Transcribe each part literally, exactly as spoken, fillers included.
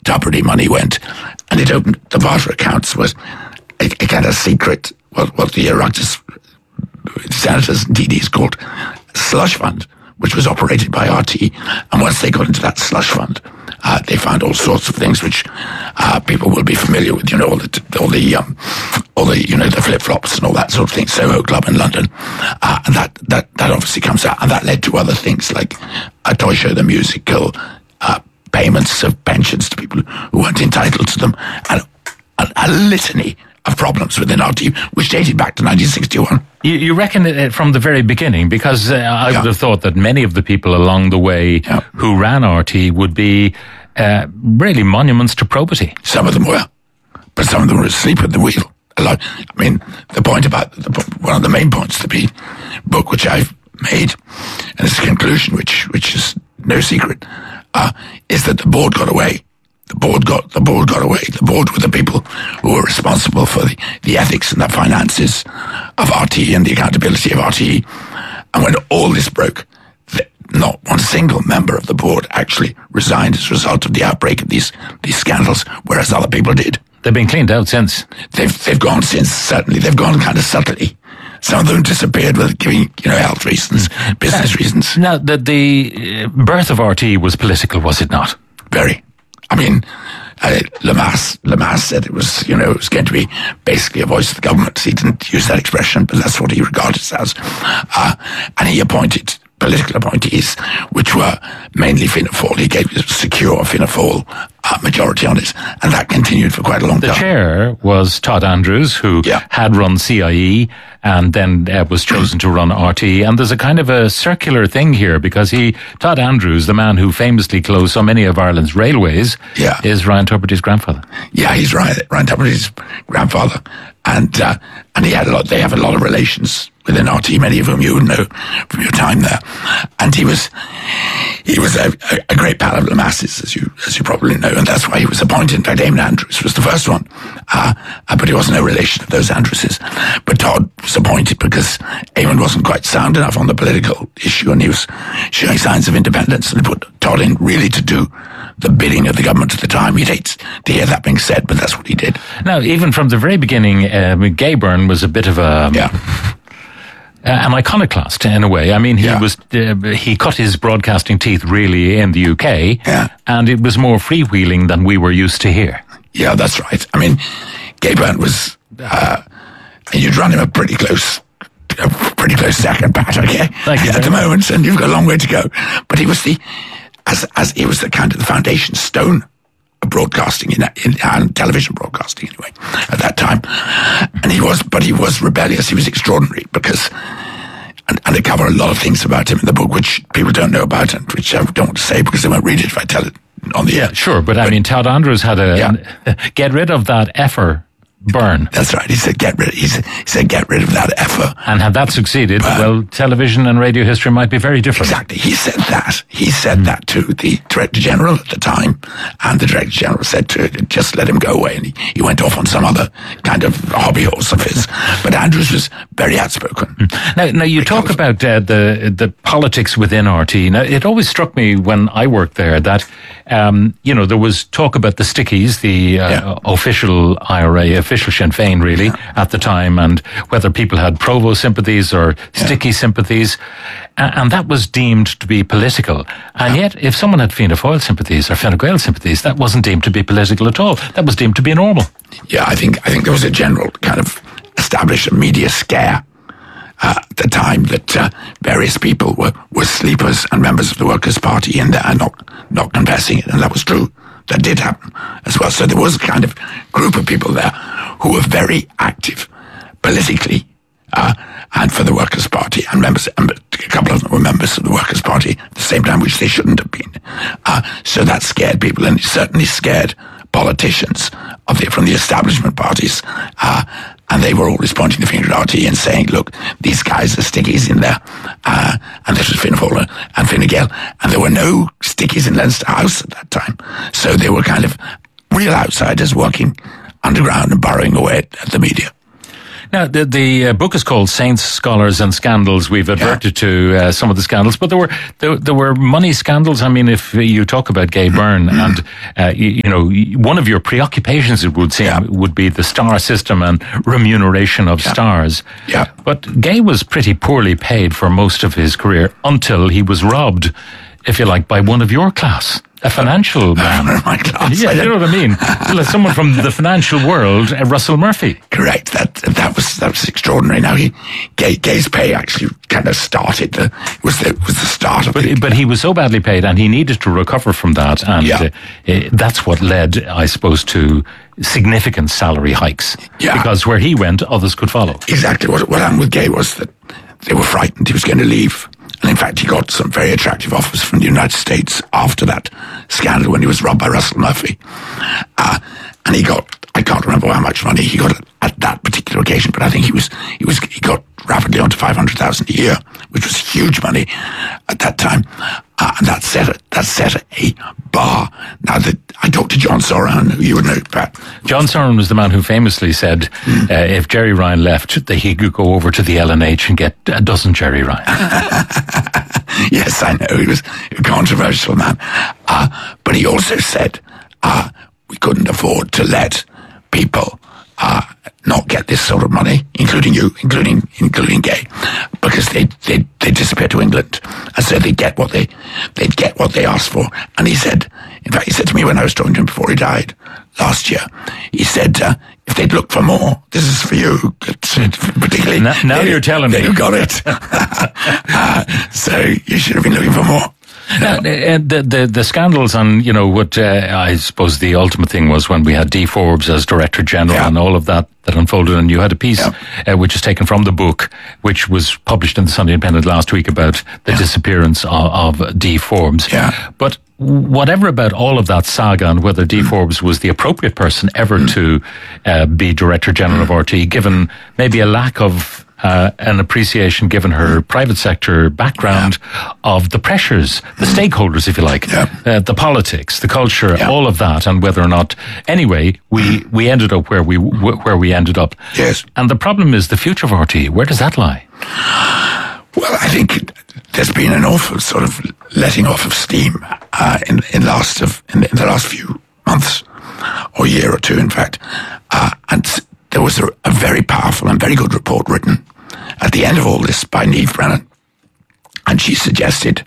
Tubridy money went, and it opened the barter accounts was a, a kind of secret, what, what the Oireachtas senators and T Ds called slush fund, which was operated by R T. And once they got into that slush fund, uh, they found all sorts of things which uh, people will be familiar with. You know, all the all the um, all the you know the flip flops and all that sort of thing. Soho Club in London, uh, and that that that obviously comes out, and that led to other things like a Toy Show the Musical, uh, payments of pensions to people who weren't entitled to them, and a, a litany of problems within R T, which dated back to nineteen sixty-one. You, you reckon it from the very beginning, because uh, I yeah. would have thought that many of the people along the way yeah. who ran R T would be uh, really monuments to probity. Some of them were, but some of them were asleep at the wheel. A lot. I mean, the point about the, one of the main points of the book, which I've made, and its conclusion, which which is no secret, uh, is that the board got away. The board got the board got away. The board were the people who were responsible for the, the ethics and the finances of R T and the accountability of R T. And when all this broke, the, not one single member of the board actually resigned as a result of the outbreak of these these scandals, whereas other people did. They've been cleaned out since. They've they've gone since. Certainly, they've gone kind of subtly. Some of them disappeared with giving, you know, health reasons, business uh, reasons. Now, the, the birth of R T was political, was it not? Very. I mean, uh, Lemass, Lemass said it was, you know, it was going to be basically a voice of the government. He didn't use that expression, but that's what he regarded it as. Uh, and he appointed political appointees, which were mainly Fianna Fáil. He gave a secure Fianna Fáil uh, majority on it, and that continued for quite a long the time. The chair was Todd Andrews, who yeah. had run C I E and then uh, was chosen to run R T. And there's a kind of a circular thing here, because he, Todd Andrews, the man who famously closed so many of Ireland's railways, yeah. is Ryan Tubridy's grandfather. Yeah, he's Ryan, Ryan Tubridy's grandfather. And, uh, and he had a lot, they have a lot of relations within R T, many of whom you would know from your time there. And he was, he was a, a great pal of Lemass's, as you, as you probably know, and that's why he was appointed. In fact, Eamon Andrews was the first one, uh, uh, but he was no relation of those Andrewses. But Todd was appointed because Eamon wasn't quite sound enough on the political issue, and he was showing signs of independence, and they put Todd in really to do the bidding of the government at the time. He'd hate to hear that being said, but that's what he did. Now, even from the very beginning, uh, Gay Byrne was a bit of a... Um, yeah. Uh, an iconoclast in a way. I mean, he yeah. was uh, he cut his broadcasting teeth really in the U K, yeah. and it was more freewheeling than we were used to here. Yeah, that's right. I mean, Gay Byrne was, uh, you'd run him a pretty close, a pretty close second, Pat, okay? Thank you At the much. moment, and you've got a long way to go. But he was the, as as he was the kind of the foundation stone of broadcasting in, in and television broadcasting anyway at that time. And he was, but he was rebellious. He was extraordinary because, and, and I cover a lot of things about him in the book which people don't know about and which I don't want to say because they won't read it if I tell it on the air. Sure, but, but I mean, Todd Andrews had a yeah. get rid of that effer Byrne. That's right. He said, get rid. He said, he said, get rid of that effer. And had that succeeded, Byrne. Well, television and radio history might be very different. Exactly. He said that. He said mm. that to the Director General at the time, and the Director General said to just let him go away, and he, he went off on some other kind of hobby horse of his. But Andrews was very outspoken. Mm. Now, now you because talk about uh, the the politics within R T. Now, it always struck me when I worked there that um, you know there was talk about the stickies, the uh, yeah. official I R A. Official Sinn Féin, really, yeah. at the time, and whether people had Provo sympathies or sticky yeah. sympathies, and, and that was deemed to be political. And yeah. yet, if someone had Fianna Fáil sympathies or Fine Gael sympathies, that wasn't deemed to be political at all. That was deemed to be normal. Yeah, I think I think there was a general kind of established media scare uh, at the time that uh, various people were, were sleepers and members of the Workers' Party in there and not, not confessing it, and that was true. That did happen as well. So there was a kind of group of people there who were very active politically uh, and for the Workers' Party, and members, and a couple of them were members of the Workers' Party at the same time, which they shouldn't have been. Uh, so that scared people, and it certainly scared politicians of the, from the establishment parties, uh, and they were always pointing the finger at R T and saying, look, these guys are stickies in there, uh, and this was Fianna Fáil and Fine Gael, and there were no stickies in Leinster House at that time, so they were kind of real outsiders working underground and burrowing away at, at the media. Now, the, the uh, book is called Saints, Scholars and Scandals. We've adverted yeah. to uh, some of the scandals, but there were there, there were money scandals. I mean, if you talk about Gay Byrne, and uh, you, you know, one of your preoccupations, it would seem, yeah. would be the star system and remuneration of yeah. stars. Yeah. But Gay was pretty poorly paid for most of his career until he was robbed, if you like, by one of your class. A financial man. Uh, my class. Yeah, you know what I mean? Like someone from the financial world, uh, Russell Murphy. Correct. That that was that was extraordinary. Now, he, Gay, Gay's pay actually kind of started, the, was the was the start of but, it. But he was so badly paid, and he needed to recover from that, and yeah. uh, uh, that's what led, I suppose, to significant salary hikes. Yeah. Because where he went, others could follow. Exactly. What, what happened with Gay was that they were frightened he was going to leave. And in fact, he got some very attractive offers from the United States after that scandal when he was robbed by Russell Murphy. Uh, and he got, I can't remember how much money he got at that particular occasion, but I think he was, he was, he got rapidly onto five hundred thousand a year, which was huge money at that time. Uh, and that set, a, that set a bar. Now, that I talked to John Soran, who you would know, Pat. John Soran was the man who famously said, mm. uh, if Jerry Ryan left, that he could go over to the L N H and get a dozen Jerry Ryan. Yes, I know. He was a controversial man. Uh, but he also said, uh, we couldn't afford to let people, uh, not get this sort of money, including you, including, including Gay, because they, they, they disappear to England. And so they get what they, they'd get what they asked for. And he said, in fact, he said to me when I was talking to him before he died last year, he said, uh, if they'd look for more, this is for you. Particularly. Now, now you're telling me. You got it. uh, so you should have been looking for more. Uh, the, the the scandals and, you know, what uh, I suppose the ultimate thing was when we had Dee Forbes as Director General yeah. and all of that that unfolded, and you had a piece yeah. uh, which is taken from the book, which was published in the Sunday Independent last week about the yeah. disappearance of, of Dee Forbes. Yeah. But whatever about all of that saga and whether Dee mm. Forbes was the appropriate person ever mm. to uh, be Director General mm. of R T E, given maybe a lack of Uh, an appreciation, given her private sector background, yeah. of the pressures, the stakeholders, if you like, yeah. uh, the politics, the culture, yeah. all of that, and whether or not. Anyway, we we ended up where we where we ended up. Yes. And the problem is the future of R T E. Where does that lie? Well, I think there's been an awful sort of letting off of steam uh, in in last of in, in the last few months or year or two, in fact, uh, and there was a, a very powerful and very good report written at the end of all this by Niamh Brennan, and she suggested,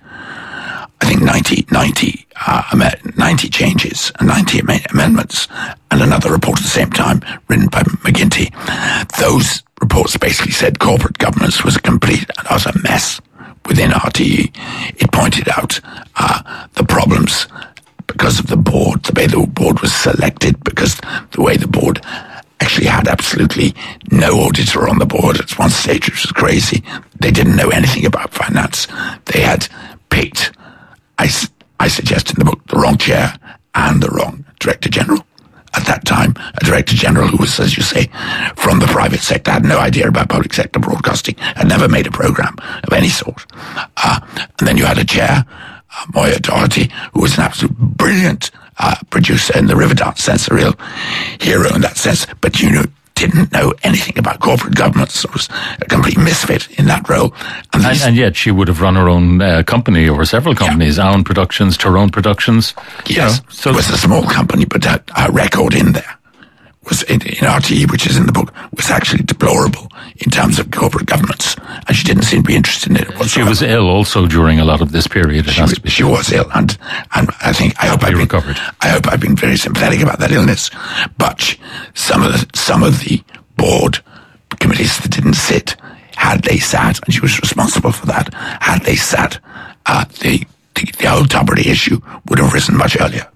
I think, ninety, ninety, uh, ninety changes and ninety am- amendments, and another report at the same time written by McGinty. Those reports basically said corporate governance was a complete and utter mess within R T E. It pointed out uh, the problems because of the board, the way the board was selected, because the way the board actually had absolutely no auditor on the board at one stage, which was crazy. They didn't know anything about finance. They had picked, I, I suggest in the book, the wrong chair and the wrong Director General. At that time, a Director General who was, as you say, from the private sector, had no idea about public sector broadcasting, had never made a program of any sort. Uh, and then you had a chair, uh, Moya Doherty, who was an absolute brilliant Uh, producer in the Riverdance sense, a real hero in that sense, but you know, didn't know anything about corporate governance. It was a complete misfit in that role. And, and, and yet she would have run her own uh, company, or several companies, yeah. Own Productions, Tyrone Productions. Yes, you know, so it was a small company, but that uh, record in there was in, in R T E, which is in the book, was actually deplorable in terms of corporate governance, and she didn't seem to be interested in it whatsoever. She was ill also during a lot of this period. It she, has to be she was ill, and and I think I hope I've been, recovered. I hope I've been very sympathetic about that illness. But some of the some of the board committees that didn't sit, had they sat, and she was responsible for that, had they sat, uh, the, the the whole Tubridy issue would have risen much earlier.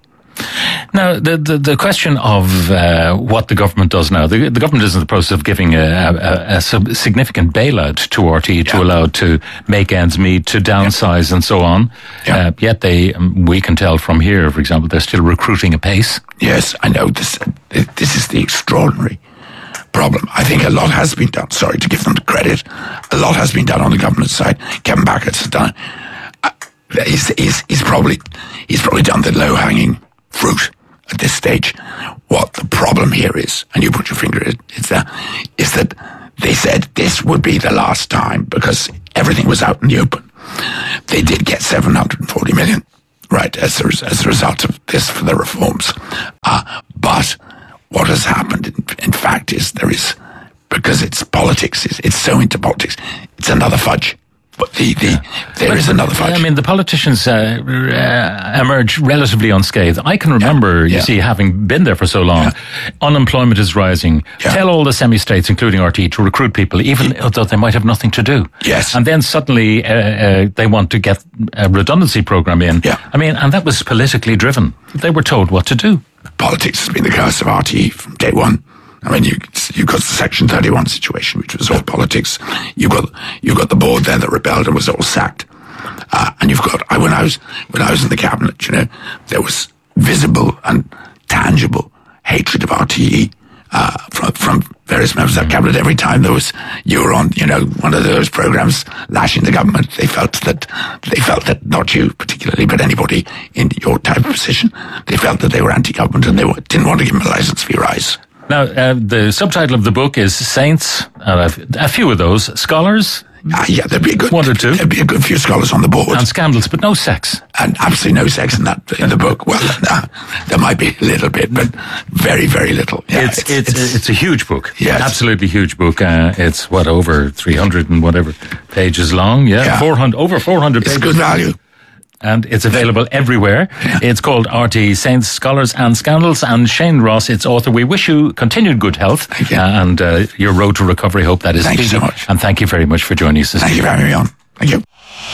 Now, the, the, the question of uh, what the government does now, the, the government is in the process of giving a, a, a significant bailout to R T E yeah. to allow it to make ends meet, to downsize yeah. and so on. Yeah. Uh, yet they, um, we can tell from here, for example, they're still recruiting apace. Yes, I know. This, this is the extraordinary problem. I think a lot has been done. Sorry to give them credit. A lot has been done on the government side. Kevin Backett's done. Uh, he's, he's, he's probably he's probably done the low hanging fruit at this stage. What the problem here is, and you put your finger in it, is that is that they said this would be the last time because everything was out in the open. They did get seven hundred forty million, right, as a, as a result of this for the reforms. Uh, but what has happened, in, in fact, is there is, because it's politics, it's, it's so into politics, it's another fudge. But the, the, yeah. there but, is another fudge. I mean, the politicians uh, uh, emerge relatively unscathed. I can remember, yeah. you yeah. see, having been there for so long, yeah. unemployment is rising. Yeah. Tell all the semi-states, including R T E, to recruit people, even yeah. though they might have nothing to do. Yes. And then suddenly uh, uh, they want to get a redundancy program in. Yeah. I mean, and that was politically driven. They were told what to do. Politics has been the curse of R T E from day one. I mean, you you got the Section thirty-one situation, which was all politics. You got you got the board there that rebelled and was all sacked. Uh, and you've got I when I was when I was in the cabinet, you know, there was visible and tangible hatred of R T E uh, from from various members of that cabinet. Every time there was you were on, you know, one of those programs lashing the government, they felt that they felt that not you particularly, but anybody in your type of position, they felt that they were anti-government and they were, didn't want to give them a license fee rise. Now, uh, the subtitle of the book is Saints, uh, a few of those, Scholars. Uh, yeah, there'd be a good one or two. There'd be a good few scholars on the board. And scandals, but no sex. And absolutely no sex in that in the book. Well, no, there might be a little bit, but very, very little. Yeah, it's, it's, it's it's it's a huge book. Yes. Absolutely huge book. Uh, it's what over three hundred and whatever pages long. Yeah, yeah. four hundred over four hundred it's pages. It's good value. And it's available everywhere. Yeah. It's called R T E, Saints, Scholars and Scandals. And Shane Ross, its author, we wish you continued good health. Thank you. Uh, and uh, your road to recovery. Hope that is Thank easy. you so much. And thank you very much for joining us this Thank evening. you for having me on. Thank you.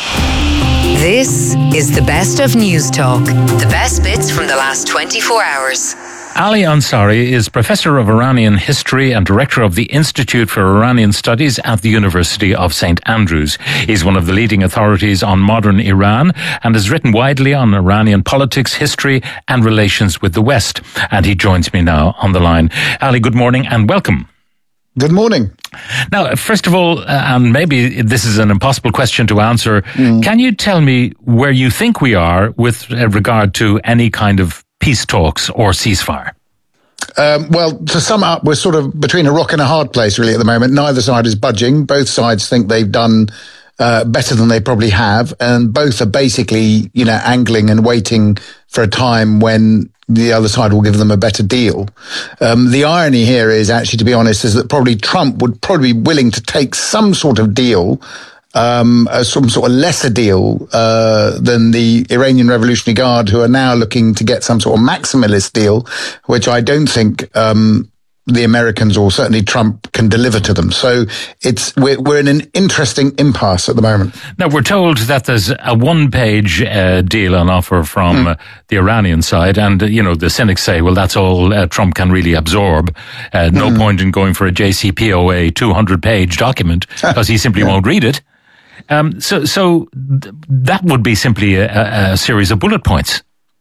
This is the best of News Talk. The best bits from the last twenty-four hours. Ali Ansari is Professor of Iranian History and Director of the Institute for Iranian Studies at the University of Saint Andrews. He's one of the leading authorities on modern Iran and has written widely on Iranian politics, history and relations with the West. And he joins me now on the line. Ali, good morning and welcome. Good morning. Now, first of all, uh, and maybe this is an impossible question to answer, mm. can you tell me where you think we are with uh, regard to any kind of peace talks or ceasefire? Um, well, to sum up, we're sort of between a rock and a hard place really at the moment. Neither side is budging. Both sides think they've done uh, better than they probably have. And both are basically, you know, angling and waiting for a time when the other side will give them a better deal. Um, the irony here is actually, to be honest, is that probably Trump would probably be willing to take some sort of deal, um, uh, some sort of lesser deal, uh, than the Iranian Revolutionary Guard, who are now looking to get some sort of maximalist deal, which I don't think, um, the Americans or certainly Trump can deliver to them. So it's, we're, we're in an interesting impasse at the moment. Now, we're told that there's a one-page uh, deal on offer from mm. uh, the Iranian side, and, uh, you know, the cynics say, well, that's all uh, Trump can really absorb. Uh, no mm. point in going for a J C P O A two hundred page document, because he simply yeah. won't read it. Um, so, so th- that would be simply a, a series of bullet points.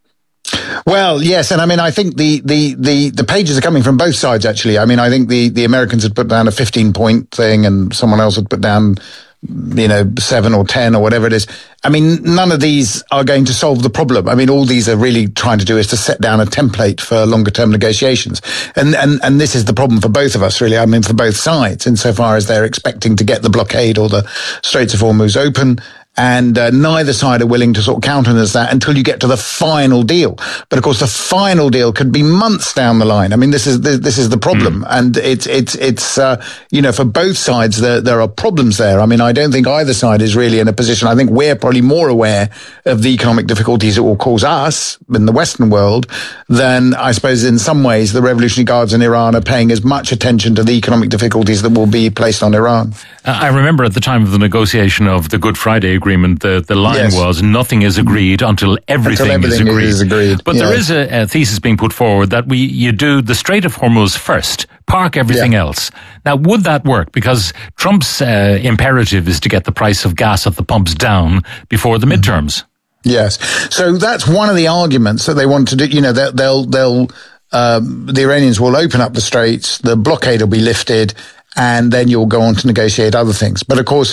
Well, yes, and I mean, I think the, the, the, the pages are coming from both sides, actually. I mean, I think the, the Americans had put down a fifteen-point thing, and someone else had put down, you know, seven or ten or whatever it is. I mean, none of these are going to solve the problem. I mean, all these are really trying to do is to set down a template for longer-term negotiations. And, and, and this is the problem for both of us, really. I mean, for both sides, insofar as they're expecting to get the blockade or the Straits of Hormuz open. And uh, neither side are willing to sort of countenance that until you get to the final deal. But of course, the final deal could be months down the line. I mean, this is this, this is the problem, mm. and it's it's it's uh, you know, for both sides there there are problems there. I mean, I don't think either side is really in a position. I think we're probably more aware of the economic difficulties it will cause us in the Western world than, I suppose, in some ways the Revolutionary Guards in Iran are paying as much attention to the economic difficulties that will be placed on Iran. Uh, I remember at the time of the negotiation of the Good Friday Agreement, the, the line yes. was nothing is agreed until everything, until everything is agreed. Is agreed. But yeah. there is a, a thesis being put forward that we you do the Strait of Hormuz first, park everything yeah. else. Now, would that work? Because Trump's uh, imperative is to get the price of gas at the pumps down before the midterms. Yes. So that's one of the arguments that they want to do. You know, they'll, they'll, they'll um, the Iranians will open up the straits, the blockade will be lifted, and then you'll go on to negotiate other things. But of course,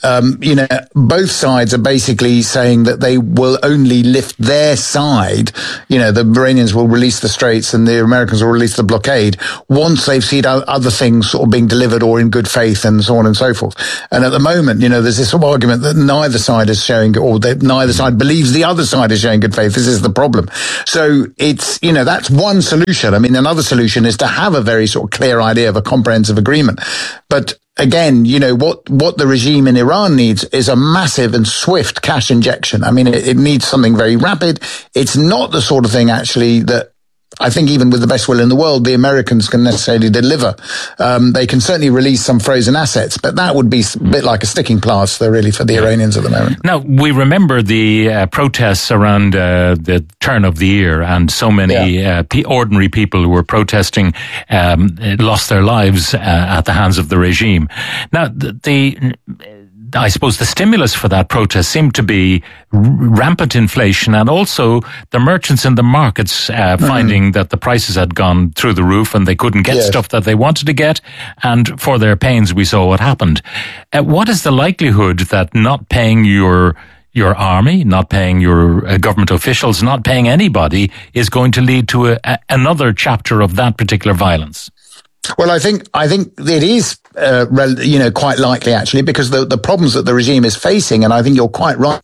um, you know, both sides are basically saying that they will only lift their side. You know, the Iranians will release the Straits and the Americans will release the blockade once they've seen other things sort of being delivered or in good faith and so on and so forth. And at the moment, you know, there's this sort of argument that neither side is showing, or that neither side believes the other side is showing good faith. This is the problem. So it's, you know, that's one solution. I mean, another solution is to have a very sort of clear idea of a comprehensive agreement. But again, you know, what, what the regime in Iran needs is a massive and swift cash injection. I mean, it, it needs something very rapid. It's not the sort of thing actually that I think even with the best will in the world, the Americans can necessarily deliver. Um, they can certainly release some frozen assets, but that would be a bit like a sticking plaster, really, for the Iranians at the moment. Now, we remember the uh, protests around uh, the turn of the year, and so many yeah. uh, p- ordinary people who were protesting um, lost their lives uh, at the hands of the regime. Now, the... the I suppose the stimulus for that protest seemed to be r- rampant inflation, and also the merchants in the markets uh, mm-hmm. finding that the prices had gone through the roof and they couldn't get yes. stuff that they wanted to get, and for their pains we saw what happened. Uh, what is the likelihood that not paying your your army, not paying your uh, government officials, not paying anybody is going to lead to a, a, another chapter of that particular violence? Well, I think I think it is, uh, you know, quite likely actually, because the the problems that the regime is facing, and I think you're quite right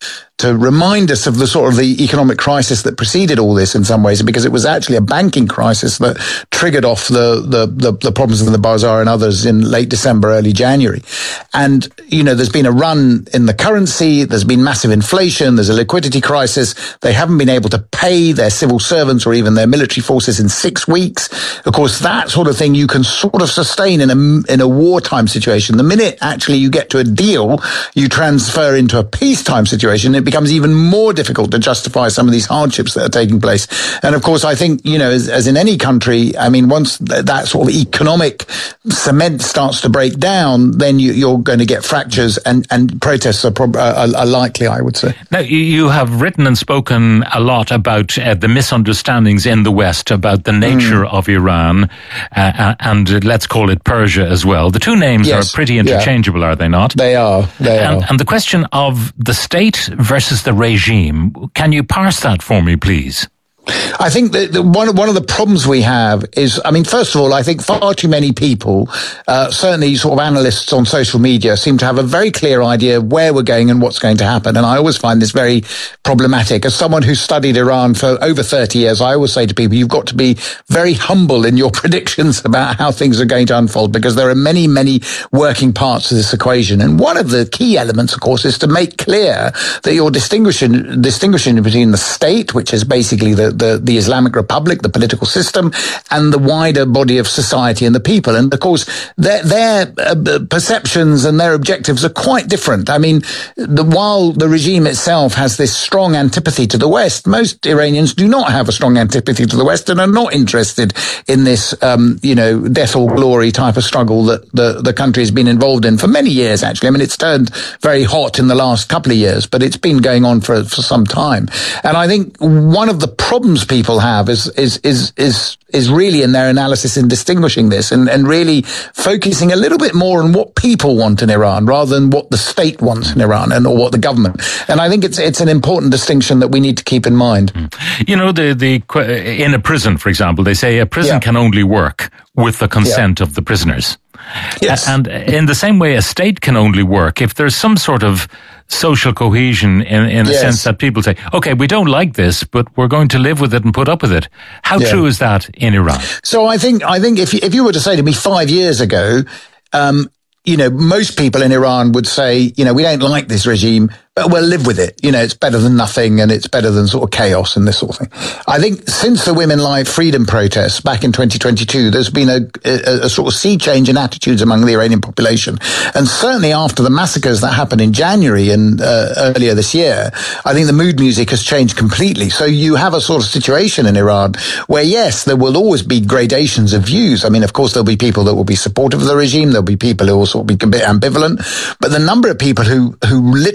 to remind us of the sort of the economic crisis that preceded all this in some ways, because it was actually a banking crisis that triggered off the, the, the, the problems in the bazaar and others in late December, early January. And, you know, there's been a run in the currency. There's been massive inflation. There's a liquidity crisis. They haven't been able to pay their civil servants or even their military forces in six weeks. Of course, that sort of thing you can sort of sustain in a, in a wartime situation. The minute actually you get to a deal, you transfer into a peacetime situation. It becomes even more difficult to justify some of these hardships that are taking place. And of course, I think, you know, as, as in any country, I mean, once th- that sort of economic cement starts to break down, then you, you're going to get fractures, and, and protests are, prob- are, are likely, I would say. Now, you have written and spoken a lot about uh, the misunderstandings in the West about the nature mm. of Iran, uh, and uh, let's call it Persia as well. The two names yes. are pretty interchangeable, yeah. are they not? They are. They and, are. And the question of the state versus the regime, can you parse that for me, please? I think that the, one one of the problems we have is, I mean, first of all, I think far too many people, uh, certainly sort of analysts on social media, seem to have a very clear idea of where we're going and what's going to happen. And I always find this very problematic. As someone who studied Iran for over thirty years, I always say to people, you've got to be very humble in your predictions about how things are going to unfold, because there are many, many working parts of this equation. And one of the key elements, of course, is to make clear that you're distinguishing, distinguishing between the state, which is basically the The, the Islamic Republic, the political system, and the wider body of society and the people. And of course, their, their uh, perceptions and their objectives are quite different. I mean, the, while the regime itself has this strong antipathy to the West, most Iranians do not have a strong antipathy to the West and are not interested in this, um, you know, death or glory type of struggle that the, the country has been involved in for many years, actually. I mean, it's turned very hot in the last couple of years, but it's been going on for, for some time. And I think one of the problems people have is is is is is really in their analysis in distinguishing this and, and really focusing a little bit more on what people want in Iran rather than what the state wants in Iran and or what the government. And I think it's it's an important distinction that we need to keep in mind. You know, the the in a prison, for example, they say a prison yeah. can only work with the consent yeah. of the prisoners. Yes. And in the same way, a state can only work if there's some sort of social cohesion in, in the yes. sense that people say, okay, we don't like this, but we're going to live with it and put up with it. How yeah. true is that in Iran? So I think, I think if you, if you were to say to me five years ago, um, you know, most people in Iran would say, you know, we don't like this regime, but we'll live with it. You know, it's better than nothing and it's better than sort of chaos and this sort of thing. I think since the Women Live Freedom protests back in twenty twenty-two, there's been a, a, a sort of sea change in attitudes among the Iranian population. And certainly after the massacres that happened in January and uh, earlier this year, I think the mood music has changed completely. So you have a sort of situation in Iran where, yes, there will always be gradations of views. I mean, of course, there'll be people that will be supportive of the regime. There'll be people who will sort of be a bit ambivalent. But the number of people who, who literally sort of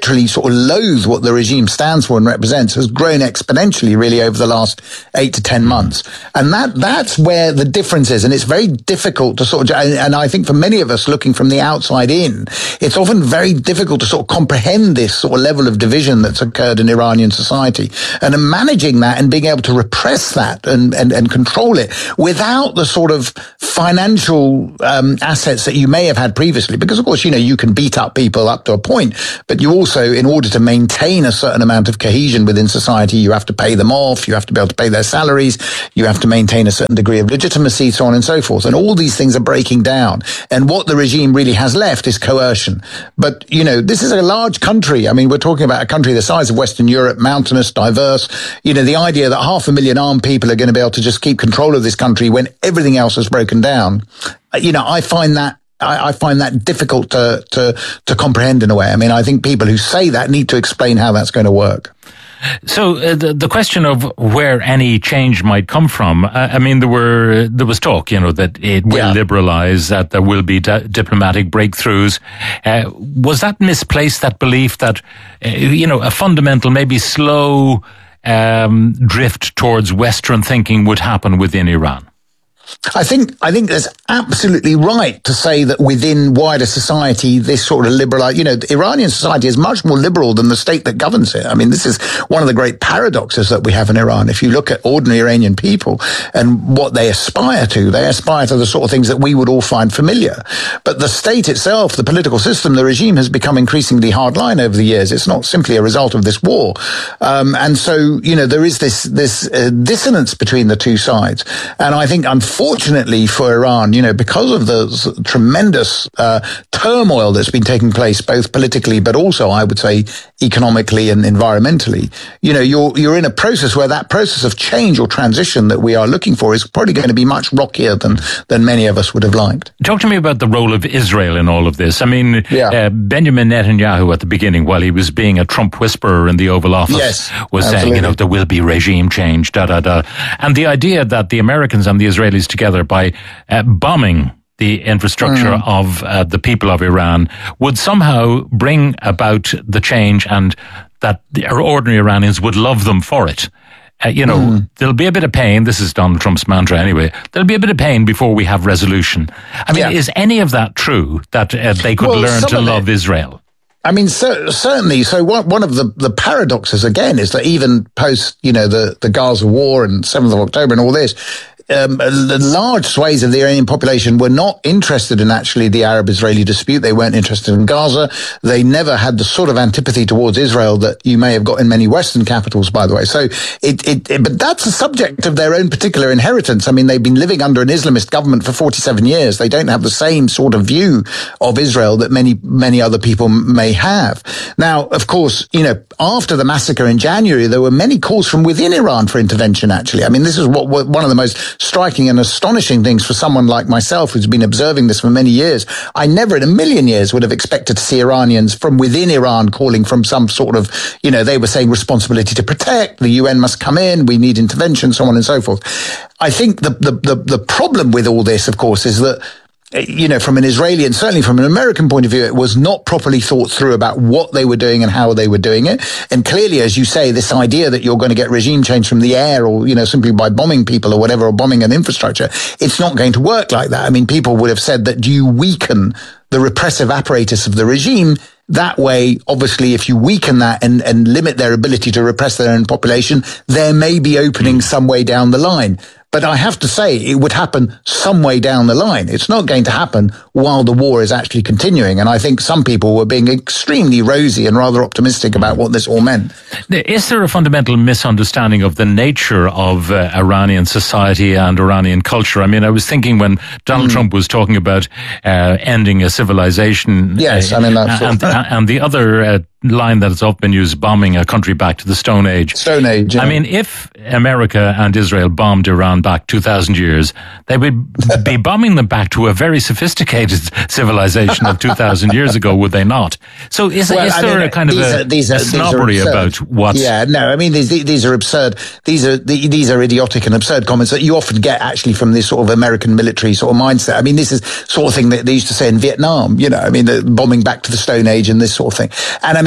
sort of loathe what the regime stands for and represents has grown exponentially really over the last eight to ten months. And that that's where the difference is. And it's very difficult to sort of, and I think for many of us looking from the outside in, it's often very difficult to sort of comprehend this sort of level of division that's occurred in Iranian society. And managing that and being able to repress that and, and, and control it without the sort of financial um, assets that you may have had previously. Because, of course, you know, you can beat up people up to a point, but you also, in order to maintain a certain amount of cohesion within society, you have to pay them off, you have to be able to pay their salaries, you have to maintain a certain degree of legitimacy, so on and so forth. And all these things are breaking down. And what the regime really has left is coercion. But, you know, this is a large country. I mean, we're talking about a country the size of Western Europe, mountainous, diverse. You know, the idea that half a million armed people are going to be able to just keep control of this country when everything else has broken down, you know, I find that I, I find that difficult to, to, to comprehend in a way. I mean, I think people who say that need to explain how that's going to work. So uh, the, the question of where any change might come from, uh, I mean, there were there was talk, you know, that it will yeah. liberalize, that there will be di- diplomatic breakthroughs. Uh, was that misplaced, that belief that, uh, you know, a fundamental, maybe slow um, drift towards Western thinking would happen within Iran? I think I think that's absolutely right to say that within wider society, this sort of liberal, you know, Iranian society is much more liberal than the state that governs it. I mean, this is one of the great paradoxes that we have in Iran. If you look at ordinary Iranian people and what they aspire to, they aspire to the sort of things that we would all find familiar. But the state itself, the political system, the regime has become increasingly hardline over the years. It's not simply a result of this war. Um, and so, you know, there is this, this uh, dissonance between the two sides. And I think, unfortunately, Fortunately for Iran, you know, because of the tremendous uh, turmoil that's been taking place, both politically, but also, I would say, economically and environmentally, you know, you're you're in a process where that process of change or transition that we are looking for is probably going to be much rockier than than many of us would have liked. Talk to me about the role of Israel in all of this. I mean, yeah. uh, Benjamin Netanyahu at the beginning, while he was being a Trump whisperer in the Oval Office, yes, was absolutely. saying, you know, there will be regime change, da da da, and the idea that the Americans and the Israelis together by uh, bombing the infrastructure mm. of uh, the people of Iran would somehow bring about the change, and that the ordinary Iranians would love them for it. Uh, you know, mm. there'll be a bit of pain. This is Donald Trump's mantra anyway. There'll be a bit of pain before we have resolution. I mean, yeah. is any of that true, that uh, they could well, learn to love it, Israel? I mean, so, certainly. So one, one of the, the paradoxes, again, is that even post, you know, the, the Gaza war and seventh of October and all this, Um, large swathes of the Iranian population were not interested in actually the Arab-Israeli dispute. They weren't interested in Gaza. They never had the sort of antipathy towards Israel that you may have got in many Western capitals, by the way. So it, it, it, but that's a subject of their own particular inheritance. I mean, they've been living under an Islamist government for forty-seven years. They don't have the same sort of view of Israel that many, many other people may have. Now, of course, you know, after the massacre in January, there were many calls from within Iran for intervention, actually. I mean, this is what, what one of the most striking and astonishing things for someone like myself who's been observing this for many years. I never in a million years would have expected to see Iranians from within Iran calling from some sort of, you know, they were saying responsibility to protect, the U N must come in, we need intervention, so on and so forth. I think the, the, the, the problem with all this, of course, is that, you know, from an Israeli and certainly from an American point of view, it was not properly thought through about what they were doing and how they were doing it. And clearly, as you say, this idea that you're going to get regime change from the air or, you know, simply by bombing people or whatever, or bombing an infrastructure, it's not going to work like that. I mean, people would have said that you weaken the repressive apparatus of the regime. That way, obviously, if you weaken that and, and limit their ability to repress their own population, there may be openings some way down the line. But I have to say, it would happen some way down the line. It's not going to happen while the war is actually continuing. And I think some people were being extremely rosy and rather optimistic about what this all meant. Is there a fundamental misunderstanding of the nature of uh, Iranian society and Iranian culture? I mean, I was thinking when Donald mm. Trump was talking about uh, ending a civilization. Yes, uh, I mean, that's and, and the other uh, line that has often been used, bombing a country back to the Stone Age. Stone Age, yeah. I mean, if America and Israel bombed Iran back two thousand years, they would be bombing them back to a very sophisticated civilization of two thousand years ago, would they not? So is, well, is there mean, a kind of a, are, these are, a snobbery about what... Yeah, no, I mean, these, these are absurd. These are these are idiotic and absurd comments that you often get actually from this sort of American military sort of mindset. I mean, this is sort of thing that they used to say in Vietnam, you know, I mean, the bombing back to the Stone Age and this sort of thing. And I mean,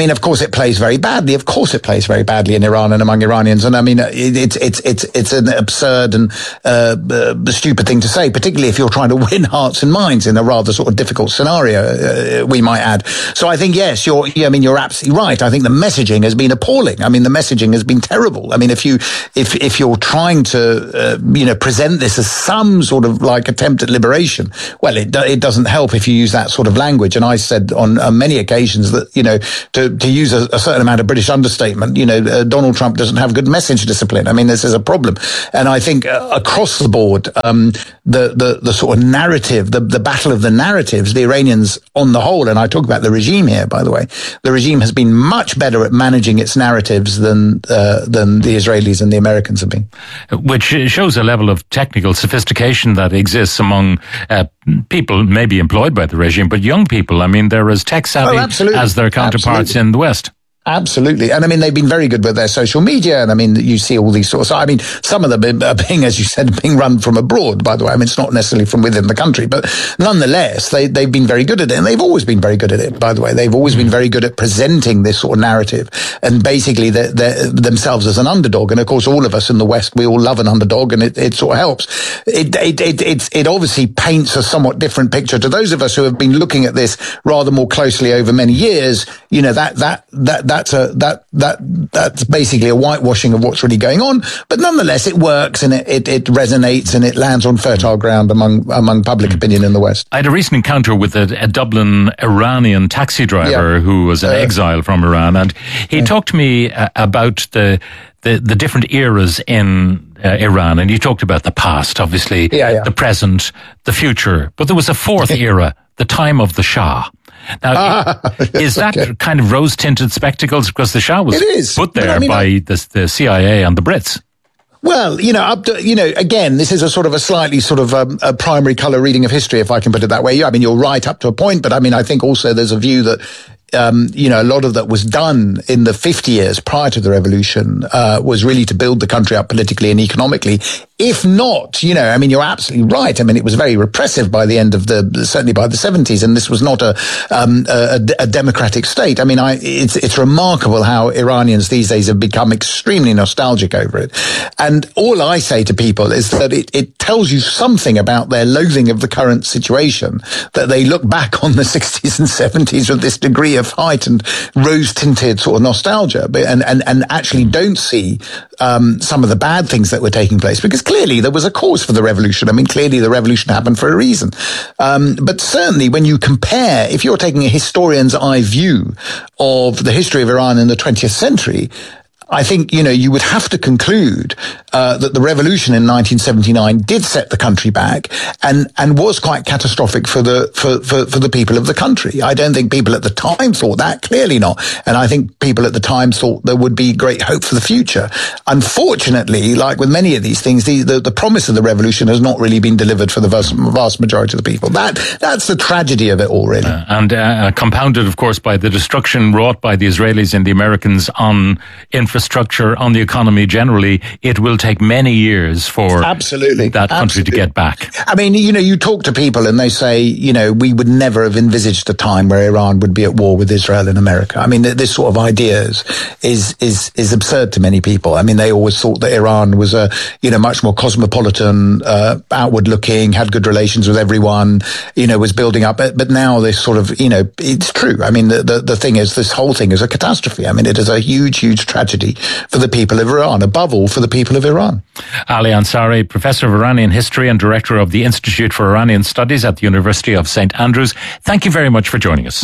mean, of course, it plays very badly. Of course, it plays very badly in Iran and among Iranians. And I mean, it, it's it's it's it's an absurd and uh, uh, stupid thing to say, particularly if you're trying to win hearts and minds in a rather sort of difficult scenario. Uh, we might add. So I think yes, you're. I mean, you're absolutely right. I think the messaging has been appalling. I mean, the messaging has been terrible. I mean, if you if if you're trying to uh, you know present this as some sort of like attempt at liberation, well, it it doesn't help if you use that sort of language. And I said on, on many occasions that you know to to use a, a certain amount of British understatement, you know, uh, Donald Trump doesn't have good message discipline. I mean, this is a problem. And I think uh, across the board, um, the, the, the sort of narrative, the, the battle of the narratives, the Iranians on the whole, and I talk about the regime here, by the way, the regime has been much better at managing its narratives than, uh, than the Israelis and the Americans have been. Which shows a level of technical sophistication that exists among uh, people maybe employed by the regime, but young people. I mean, they're as tech savvy oh, as their counterparts absolutely. in the West. Absolutely. And I mean, they've been very good with their social media. And I mean, you see all these sorts of, I mean, some of them are being, as you said, being run from abroad, by the way. I mean, it's not necessarily from within the country, but nonetheless, they, they've been very good at it. And they've always been very good at it, by the way. They've always been very good at presenting this sort of narrative and basically they're, they're themselves as an underdog. And of course, all of us in the West, we all love an underdog and it, it sort of helps. It, it, it, it, it obviously paints a somewhat different picture to those of us who have been looking at this rather more closely over many years. You know, that, that, that, that's a, that, that that's basically a whitewashing of what's really going on, but nonetheless it works and it, it, it resonates and it lands on fertile ground among among public opinion in the West. I had a recent encounter with a, a Dublin Iranian taxi driver yeah. who was an uh, exile from Iran, and he yeah. talked to me uh, about the, the the different eras in uh, Iran, and you talked about the past, obviously, yeah, yeah. the present, the future, but there was a fourth era, the time of the Shah. Now, ah, is that okay. kind of rose-tinted spectacles? Because the Shah was it is. put there I mean, by I, the, the C I A and the Brits. Well, you know, up to, you know, again, this is a sort of a slightly sort of um, a primary colour reading of history, if I can put it that way. I mean, you're right up to a point, but I mean, I think also there's a view that Um, you know, a lot of that was done in the fifty years prior to the revolution, uh, was really to build the country up politically and economically. If not, you know, I mean, you're absolutely right. I mean, it was very repressive by the end of the, certainly by the seventies, and this was not a, um, a, a democratic state. I mean, I, it's, it's remarkable how Iranians these days have become extremely nostalgic over it. And all I say to people is that it, it tells you something about their loathing of the current situation, that they look back on the sixties and seventies with this degree of heightened rose-tinted sort of nostalgia, but, and, and, and actually don't see um, some of the bad things that were taking place, because clearly there was a cause for the revolution. I mean, clearly the revolution happened for a reason. Um, but certainly when you compare, if you're taking a historian's eye view of the history of Iran in the twentieth century, I think, you know, you would have to conclude uh, that the revolution in nineteen seventy-nine did set the country back and, and was quite catastrophic for the, for, for, for the people of the country. I don't think people at the time thought that, clearly not. And I think people at the time thought there would be great hope for the future. Unfortunately, like with many of these things, the, the, the promise of the revolution has not really been delivered for the vast, vast majority of the people. That, that's the tragedy of it all, really. Uh, and uh, compounded, of course, by the destruction wrought by the Israelis and the Americans on infrastructure. Structure on the economy generally, it will take many years for absolutely that country absolutely. to get back. I mean, you know, you talk to people and they say, you know, we would never have envisaged a time where Iran would be at war with Israel and America. I mean, this sort of idea is is is, is absurd to many people. I mean, they always thought that Iran was a, you know, much more cosmopolitan, uh, outward looking, had good relations with everyone, you know, was building up. But, but now this sort of, you know, it's true. I mean, the, the, the thing is, this whole thing is a catastrophe. I mean, it is a huge, huge tragedy for the people of Iran, above all for the people of Iran. Ali Ansari, Professor of Iranian History and Director of the Institute for Iranian Studies at the University of Saint Andrews, thank you very much for joining us.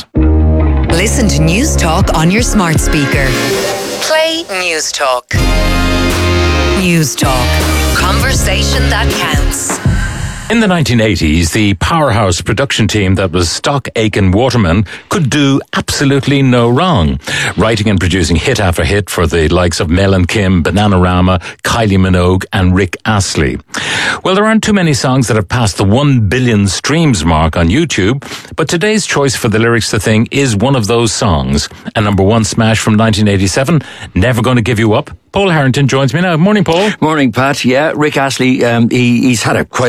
Listen to News Talk on your smart speaker. Play News Talk. News Talk. Conversation that counts. In the nineteen eighties, the powerhouse production team that was Stock Aitken Waterman could do absolutely no wrong, writing and producing hit after hit for the likes of Mel and Kim, Bananarama, Kylie Minogue and Rick Astley. Well, there aren't too many songs that have passed the one billion streams mark on YouTube, but today's choice for the lyrics to the thing is one of those songs. A number one smash from nineteen eighty-seven, Never Gonna Give You Up. Paul Harrington joins me now. Morning, Paul. Morning, Pat. Yeah, Rick Astley, um, he, he's had a quite a resurgence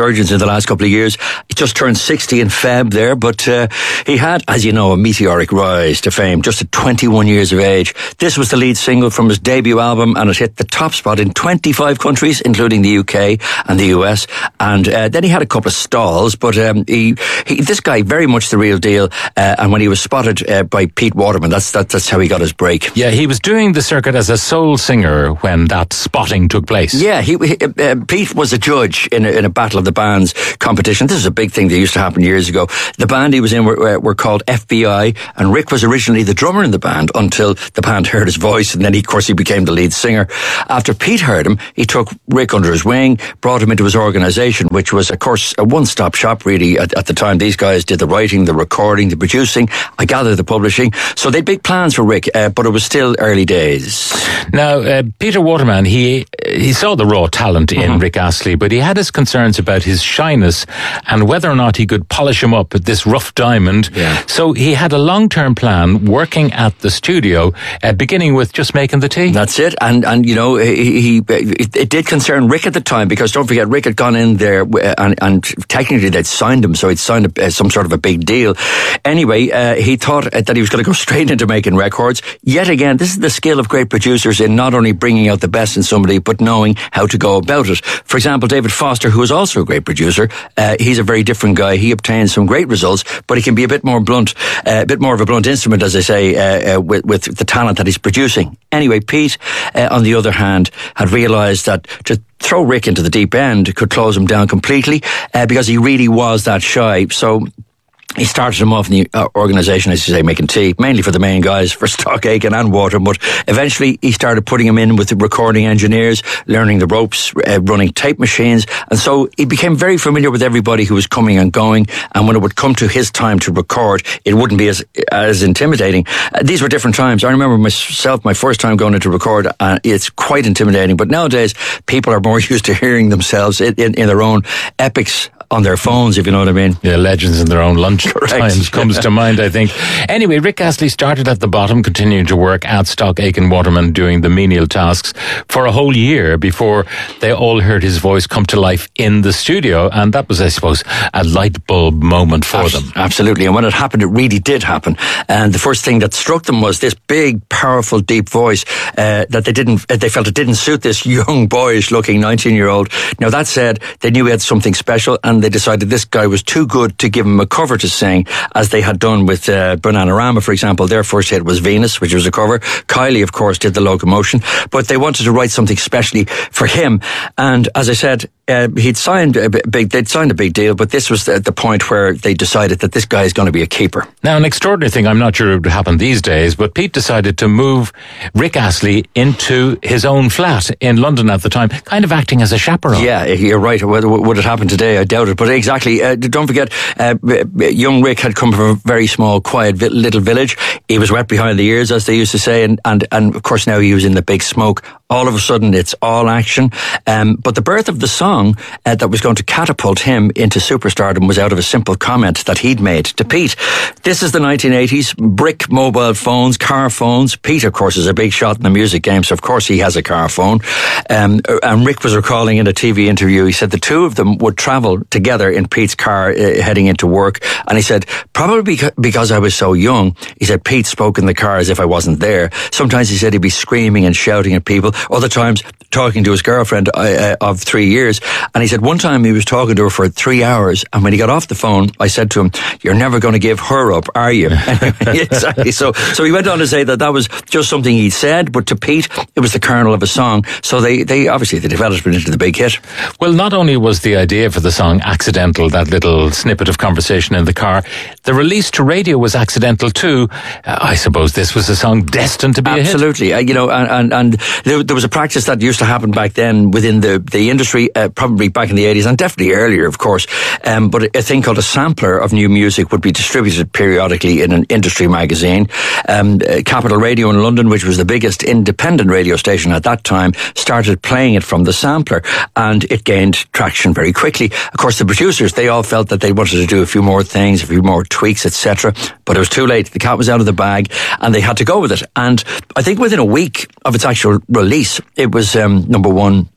resurgence in the last couple of years. He just turned sixty in Feb there, but uh, he had, as you know, a meteoric rise to fame just at twenty-one years of age. This was the lead single from his debut album, and it hit the top spot in twenty-five countries, including the U K and the U S. And uh, then he had a couple of stalls, but um, he, he, this guy, very much the real deal. Uh, and when he was spotted uh, by Pete Waterman, that's that, that's how he got his break. Yeah, he was doing the circuit as a soul singer when that spotting took place. Yeah, he, he uh, Pete was a judge in a, in a Battle of the Bands competition. This is a big thing that used to happen years ago. The band he was in were, were called F B I, and Rick was originally the drummer in the band until the band heard his voice, and then he, of course he became the lead singer. After Pete heard him, he took Rick under his wing, brought him into his organisation, which was, of course, a one-stop shop really at, at the time. These guys did the writing, the recording, the producing, I gather the publishing. So they had big plans for Rick, uh, but it was still early days. Now, uh, Peter Waterman, he he saw the raw talent in mm-hmm. Rick Astley, but he had his concerns about his shyness and whether or not he could polish him up at this rough diamond. Yeah. So he had a long-term plan working at the studio, uh, beginning with just making the tea. That's it. And, and you know, he, he it, it did concern Rick at the time, because don't forget, Rick had gone in there and, and technically they'd signed him, so he'd signed a, some sort of a big deal. Anyway, uh, he thought that he was going to go straight into making records. Yet again, this is the skill of great producers in not only bringing out the best in somebody, but knowing how to go about it. For example, David Foster, who is also a great producer, uh, he's a very different guy. He obtains some great results, but he can be a bit more blunt, uh, a bit more of a blunt instrument, as I say, uh, uh, with, with the talent that he's producing. Anyway, Pete, uh, on the other hand, had realised that to throw Rick into the deep end could close him down completely, uh, because he really was that shy. So he started him off in the uh, organisation, as you say, making tea, mainly for the main guys, for Stock Aitken and Waterman. But eventually he started putting him in with the recording engineers, learning the ropes, uh, running tape machines. And so he became very familiar with everybody who was coming and going. And when it would come to his time to record, it wouldn't be as as intimidating. Uh, these were different times. I remember myself, my first time going in to record, uh, it's quite intimidating. But nowadays, people are more used to hearing themselves in, in, in their own epics on their phones, if you know what I mean. Yeah, legends in their own lunch times comes to mind, I think. Anyway, Rick Astley started at the bottom, continuing to work at Stock Aitken Waterman, doing the menial tasks for a whole year before they all heard his voice come to life in the studio. And that was, I suppose, a light bulb moment for Abs- them. Absolutely. And when it happened, it really did happen. And the first thing that struck them was this big, powerful, deep voice uh, that they didn't, they felt it didn't suit this young, boyish-looking nineteen-year-old. Now, that said, they knew he had something special, and they decided this guy was too good to give him a cover to sing, as they had done with uh, Bananarama, for example. Their first hit was Venus, which was a cover. Kylie, of course, did The Locomotion, but they wanted to write something specially for him. And as I said, uh, he'd signed a big, they'd signed a big deal, but this was the, the point where they decided that this guy is going to be a keeper. Now, an extraordinary thing, I'm not sure it would happen these days, but Pete decided to move Rick Astley into his own flat in London at the time, kind of acting as a chaperone. Yeah, you're right. Would it happen today? I doubt it. But exactly, uh, don't forget, uh, young Rick had come from a very small, quiet vi- little village. He was wet behind the ears, as they used to say, and, and, and of course now he was in the big smoke. All of a sudden, it's all action. Um, but the birth of the song uh, that was going to catapult him into superstardom was out of a simple comment that he'd made to Pete. This is the nineteen eighties, brick mobile phones, car phones. Pete, of course, is a big shot in the music game, so of course he has a car phone. Um, and Rick was recalling in a T V interview, he said the two of them would travel together in Pete's car uh, heading into work. And he said, probably beca- because I was so young, he said Pete spoke in the car as if I wasn't there. Sometimes he said he'd be screaming and shouting at people. Other times talking to his girlfriend uh, of three years. And he said one time he was talking to her for three hours. And when he got off the phone, I said to him, you're never going to give her up, are you? Exactly. So, so he went on to say that that was just something he'd said, but to Pete, it was the kernel of a song. So they, they obviously, they developed it into the big hit. Well, not only was the idea for the song accidental, that little snippet of conversation in the car, the release to radio was accidental too. Uh, I suppose this was a song destined to be Absolutely. a hit. Absolutely. Uh, you know, and, and, and there, there was a practice that used to happen back then within the, the industry, uh, probably back in the eighties and definitely earlier, of course. Um, but a thing called a sampler of new music would be distributed periodically in an industry magazine. Um, uh, Capital Radio in London, which was the biggest independent radio station at that time, started playing it from the sampler, and it gained traction very quickly. Of course, the producers, they all felt that they wanted to do a few more things, a few more tweaks, et cetera. But it was too late. The cat was out of the bag, and they had to go with it. And I think within a week of its actual release, it was um, number one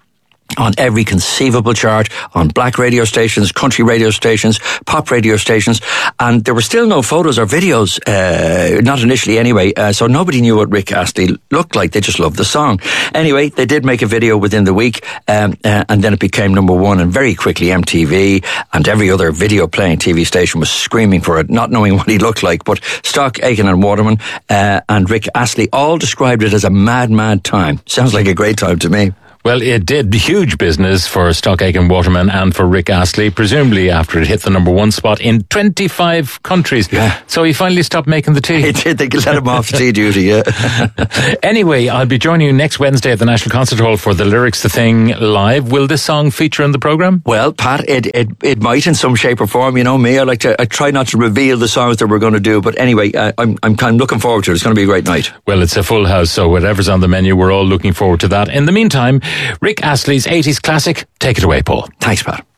on every conceivable chart, on black radio stations, country radio stations, pop radio stations, and there were still no photos or videos, uh, not initially anyway, uh, so nobody knew what Rick Astley looked like. They just loved the song. Anyway, they did make a video within the week, um, uh, and then it became number one, and very quickly M T V and every other video playing T V station was screaming for it, not knowing what he looked like. But Stock, Aitken and Waterman uh, and Rick Astley all described it as a mad, mad time. Sounds like a great time to me. Well, it did huge business for Stock Aitken Waterman and for Rick Astley, presumably after it hit the number one spot in twenty-five countries. Yeah. So he finally stopped making the tea. He did. They let him off tea duty, yeah. Anyway, I'll be joining you next Wednesday at the National Concert Hall for the Lyrics the Thing live. Will this song feature in the programme? Well, Pat, it, it it might in some shape or form. You know me, I like to I try not to reveal the songs that we're going to do. But anyway, uh, I'm I'm kind of looking forward to it. It's going to be a great night. Well, it's a full house, so whatever's on the menu, we're all looking forward to that. In the meantime, Rick Astley's eighties classic. Take it away, Paul. Thanks, Pat.